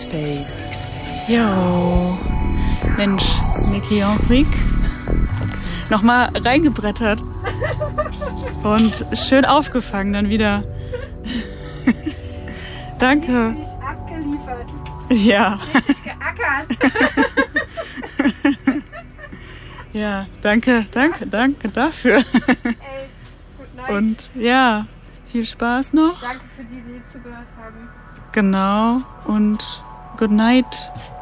Jo. Mensch, Niki und Freak. Nochmal reingebrettert. Und schön aufgefangen dann wieder. Danke. Richtig abgeliefert. Ja. Richtig geackert. Ja, danke dafür. Ey, good night. Und ja, viel Spaß noch. Danke für die zugehört haben. Genau. Und good night.